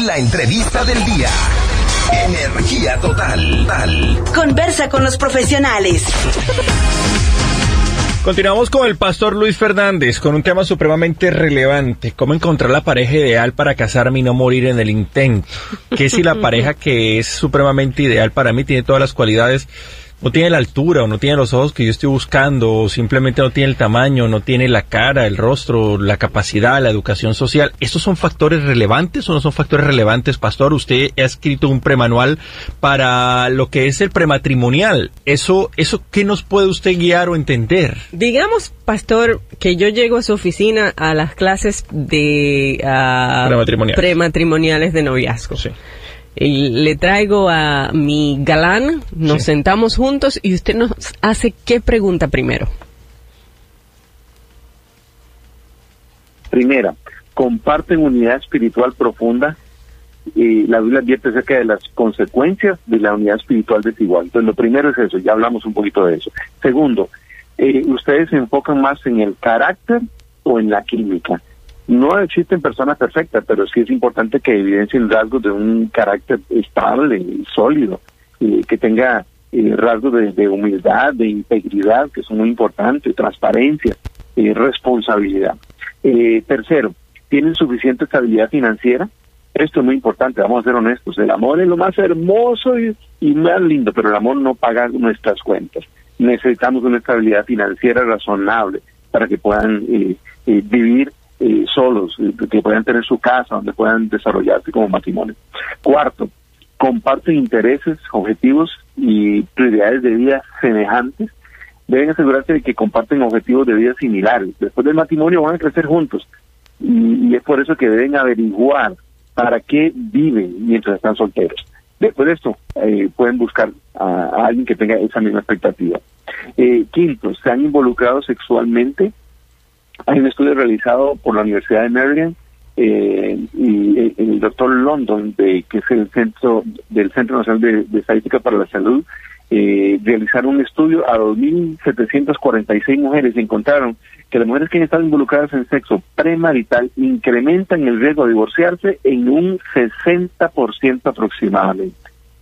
La entrevista del día. Energía total. Conversa con los profesionales. Continuamos con el pastor Luis Fernández con un tema supremamente relevante: cómo encontrar la pareja ideal para casarme y no morir en el intento. ¿Qué si la pareja que es supremamente ideal para mí tiene todas las cualidades, no tiene la altura o no tiene los ojos que yo estoy buscando, o simplemente no tiene el tamaño, no tiene la cara, el rostro, la capacidad, la educación social? ¿Estos son factores relevantes o no son factores relevantes, pastor? Usted ha escrito un premanual para lo que es el prematrimonial. ¿Eso qué nos puede usted guiar o entender? Digamos, pastor, que yo llego a su oficina a las clases de prematrimoniales de noviazgo. Sí. Y le traigo a mi galán, nos sentamos juntos y usted nos hace ¿qué pregunta primero? Primera, ¿comparten unidad espiritual profunda? La Biblia advierte acerca de las consecuencias de la unidad espiritual desigual. Entonces, lo primero es eso, ya hablamos un poquito de eso. Segundo, ¿ustedes se enfocan más en el carácter o en la química? No existen personas perfectas, pero sí es importante que evidencien rasgos de un carácter estable y sólido, que tenga rasgos de humildad, de integridad, que son muy importantes, transparencia, responsabilidad. Tercero, ¿tienen suficiente estabilidad financiera? Esto es muy importante, vamos a ser honestos. El amor es lo más hermoso y más lindo, pero el amor no paga nuestras cuentas. Necesitamos una estabilidad financiera razonable para que puedan vivir solos, que puedan tener su casa, donde puedan desarrollarse como matrimonio. Cuarto, comparten intereses, objetivos y prioridades de vida semejantes. Deben asegurarse de que comparten objetivos de vida similares. Después del matrimonio van a crecer juntos y es por eso que deben averiguar para qué viven mientras están solteros. Después de esto, pueden buscar a alguien que tenga esa misma expectativa. Quinto, ¿se han involucrado sexualmente? Hay un estudio realizado por la Universidad de Maryland y el doctor London, que es el Centro Nacional de Estadística para la Salud, realizaron un estudio a 2.746 mujeres y encontraron que las mujeres que han estado involucradas en sexo premarital incrementan el riesgo de divorciarse en un 60% aproximadamente.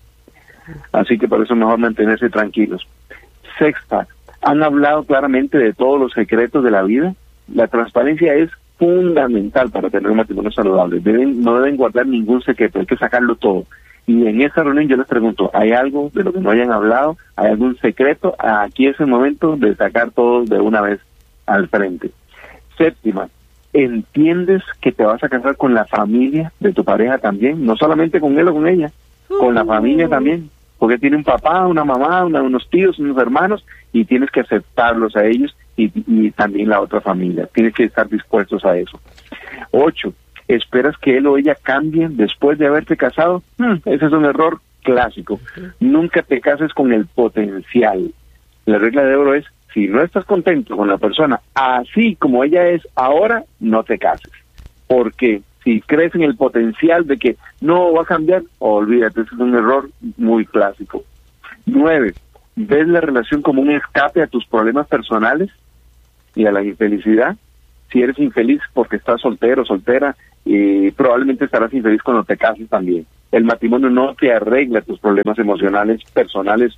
Así que por eso es mejor mantenerse tranquilos. Sexta, ¿han hablado claramente de todos los secretos de la vida? La transparencia es fundamental para tener un matrimonio saludable. No deben guardar ningún secreto, hay que sacarlo todo. Y en esa reunión yo les pregunto, ¿hay algo de lo que no hayan hablado? ¿Hay algún secreto? Aquí es el momento de sacar todo de una vez al frente. Séptima, ¿entiendes que te vas a casar con la familia de tu pareja también? No solamente con él o con ella, con la familia también. Porque tiene un papá, una mamá, unos tíos, unos hermanos, y tienes que aceptarlos a ellos y también la otra familia. Tienes que estar dispuestos a eso. 8. ¿Esperas que él o ella cambien después de haberte casado? Ese es un error clásico. Nunca te cases con el potencial. La regla de oro es, si no estás contento con la persona así como ella es ahora, no te cases. Porque si crees en el potencial de que no va a cambiar, olvídate, ese es un error muy clásico. 9. ¿Ves la relación como un escape a tus problemas personales y a la infelicidad? Si eres infeliz porque estás soltero o soltera, probablemente estarás infeliz cuando te cases también. El matrimonio no te arregla tus problemas emocionales, personales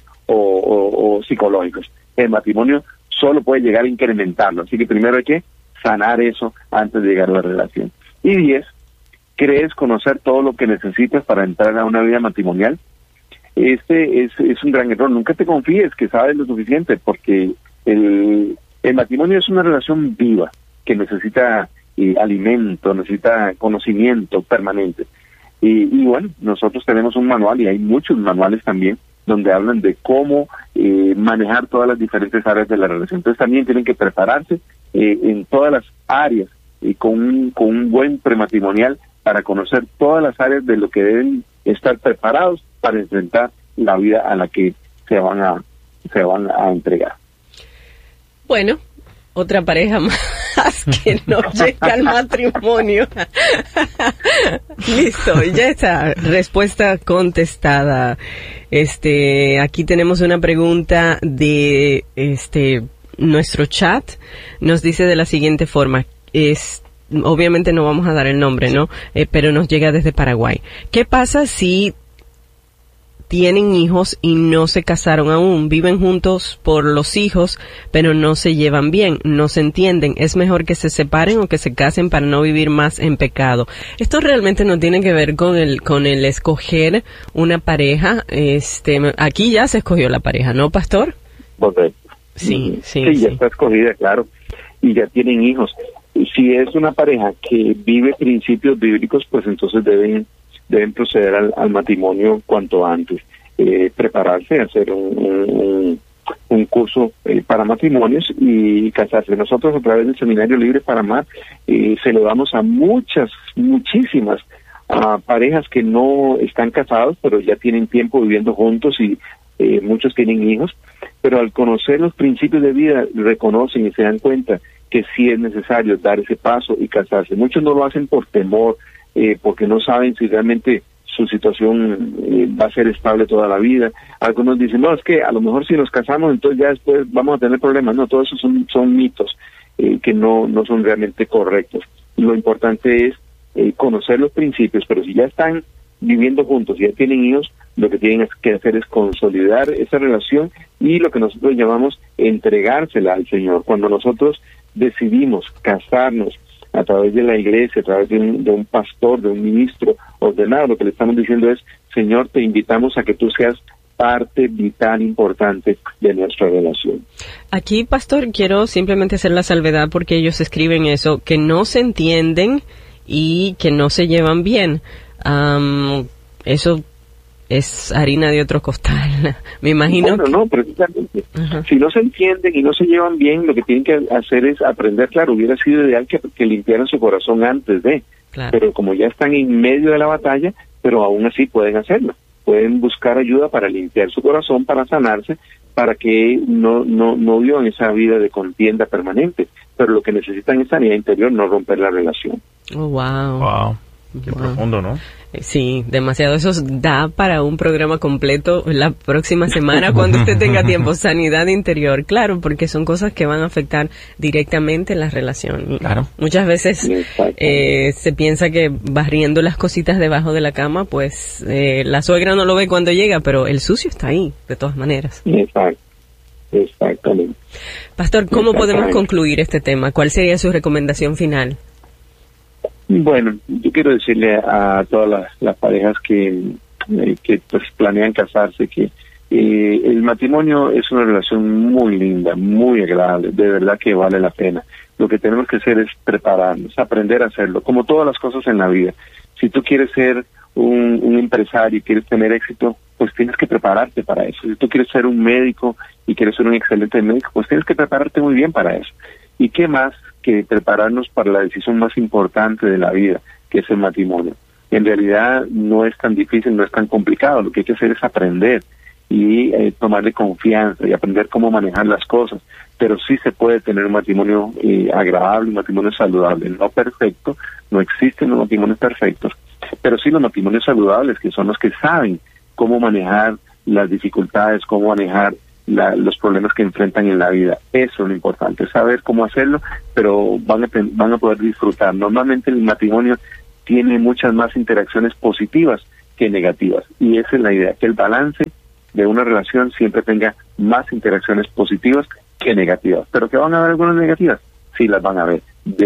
o psicológicos. El matrimonio solo puede llegar a incrementarlo. Así que primero hay que sanar eso antes de llegar a la relación. Y 10, ¿crees conocer todo lo que necesitas para entrar a una vida matrimonial? Este es un gran error. Nunca te confíes que sabes lo suficiente, porque el matrimonio es una relación viva que necesita alimento, necesita conocimiento permanente. Y bueno, nosotros tenemos un manual, y hay muchos manuales también, donde hablan de cómo manejar todas las diferentes áreas de la relación. Entonces también tienen que prepararse en todas las áreas y con un buen prematrimonial para conocer todas las áreas de lo que deben estar preparados para enfrentar la vida a la que se van a entregar. Bueno, otra pareja más que no llega al matrimonio. Listo, ya está, respuesta contestada. Aquí tenemos una pregunta de nuestro chat. Nos dice de la siguiente forma: obviamente no vamos a dar el nombre, ¿no? Pero nos llega desde Paraguay. ¿Qué pasa si tienen hijos y no se casaron aún? Viven juntos por los hijos, pero no se llevan bien, no se entienden. ¿Es mejor que se separen o que se casen para no vivir más en pecado? Esto realmente no tiene que ver con el escoger una pareja. Aquí ya se escogió la pareja, ¿no, pastor? Correcto. Sí, ya está escogida, claro, y ya tienen hijos. Si es una pareja que vive principios bíblicos, pues entonces deben proceder al matrimonio cuanto antes, prepararse, hacer un curso para matrimonios y casarse. Nosotros, a través del Seminario Libre para Amar, se lo damos a muchísimas parejas que no están casados, pero ya tienen tiempo viviendo juntos y muchos tienen hijos, pero al conocer los principios de vida reconocen y se dan cuenta que sí es necesario dar ese paso y casarse. Muchos no lo hacen por temor, porque no saben si realmente su situación va a ser estable toda la vida. Algunos dicen, no, es que a lo mejor si nos casamos entonces ya después vamos a tener problemas. No, todo eso son mitos que no son realmente correctos. Lo importante es conocer los principios, pero si ya están viviendo juntos, ya tienen hijos, lo que tienen que hacer es consolidar esa relación y lo que nosotros llamamos entregársela al Señor. Cuando nosotros decidimos casarnos a través de la iglesia, a través de un pastor, de un ministro ordenado, lo que le estamos diciendo es, Señor, te invitamos a que tú seas parte vital, importante de nuestra relación. Aquí, pastor, quiero simplemente hacer la salvedad porque ellos escriben eso, que no se entienden y que no se llevan bien. Eso es harina de otro costal, me imagino. Bueno, no, precisamente. Si no se entienden y no se llevan bien, lo que tienen que hacer es aprender. Claro, hubiera sido ideal que limpiaran su corazón antes de, claro. Pero como ya están en medio de la batalla, pero aún así pueden hacerlo. Pueden buscar ayuda para limpiar su corazón, para sanarse, para que no vivan esa vida de contienda permanente. Pero lo que necesitan es sanidad interior, no romper la relación. Oh, wow. Qué profundo, ¿no? Sí, demasiado. Eso da para un programa completo la próxima semana cuando usted tenga tiempo. Sanidad interior, claro, porque son cosas que van a afectar directamente la relación. Claro. Muchas veces se piensa que barriendo las cositas debajo de la cama, pues la suegra no lo ve cuando llega, pero el sucio está ahí, de todas maneras. Exactamente. Pastor, ¿cómo podemos concluir este tema? ¿Cuál sería su recomendación final? Bueno, yo quiero decirle a todas las parejas que pues planean casarse que el matrimonio es una relación muy linda, muy agradable, de verdad que vale la pena. Lo que tenemos que hacer es prepararnos, aprender a hacerlo, como todas las cosas en la vida. Si tú quieres ser un empresario y quieres tener éxito, pues tienes que prepararte para eso. Si tú quieres ser un médico y quieres ser un excelente médico, pues tienes que prepararte muy bien para eso. ¿Y qué más que prepararnos para la decisión más importante de la vida, que es el matrimonio? En realidad no es tan difícil, no es tan complicado. Lo que hay que hacer es aprender y tomarle confianza y aprender cómo manejar las cosas. Pero sí se puede tener un matrimonio agradable, un matrimonio saludable, no perfecto, no existen los matrimonios perfectos, pero sí los matrimonios saludables, que son los que saben cómo manejar las dificultades, cómo manejar los problemas que enfrentan en la vida. Eso es lo importante, saber cómo hacerlo, pero van a poder disfrutar. Normalmente el matrimonio tiene muchas más interacciones positivas que negativas, y esa es la idea, que el balance de una relación siempre tenga más interacciones positivas que negativas. ¿Pero que van a haber algunas negativas? Sí, las van a haber.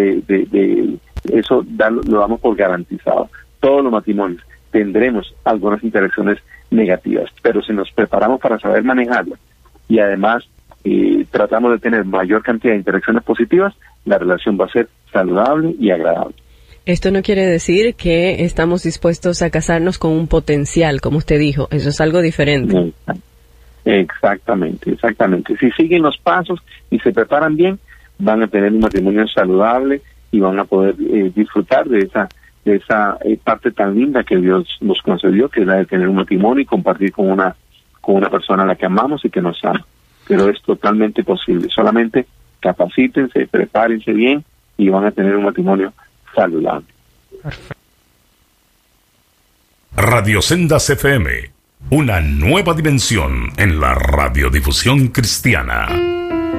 Eso lo damos por garantizado. Todos los matrimonios tendremos algunas interacciones negativas, pero si nos preparamos para saber manejarlas y además tratamos de tener mayor cantidad de interacciones positivas, la relación va a ser saludable y agradable. Esto no quiere decir que estamos dispuestos a casarnos con un potencial, como usted dijo. Eso es algo diferente. Exactamente. Si siguen los pasos y se preparan bien, van a tener un matrimonio saludable y van a poder disfrutar de esa parte tan linda que Dios nos concedió, que es la de tener un matrimonio y compartir con una persona a la que amamos y que nos ama. Pero es totalmente posible. Solamente capacítense, prepárense bien y van a tener un matrimonio saludable. Radio Sendas FM, una nueva dimensión en la radiodifusión cristiana.